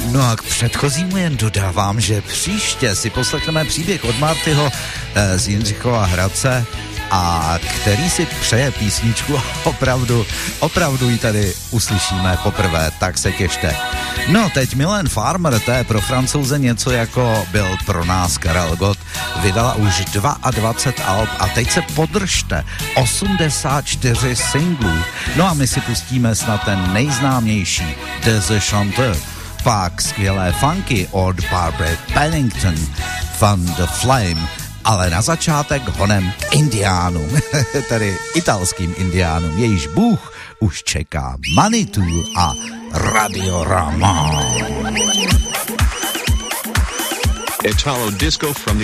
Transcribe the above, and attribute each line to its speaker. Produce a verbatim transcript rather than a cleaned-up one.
Speaker 1: No a k předchozímu jen dodávám, že příště si poslechneme příběh od Martyho eh, z Jindřichova Hradce, a který si přeje písničku, opravdu, opravdu ji tady uslyšíme poprvé, tak se těšte. No, teď Mylène Farmer, to je pro Francouze něco jako byl pro nás Karel Gott, vydala už dvacet dva alb a teď se podržte, osmdesát čtyři singlů. No a my si pustíme snad ten nejznámější, Des Chanteurs, pak skvělé funky od Barbara Pennington, Fan the Flame, ale na začátek honem k indiánům, tedy italským indiánům, jejíž bůh už čeká, Manitou a Radio Rama.
Speaker 2: Italo disco from the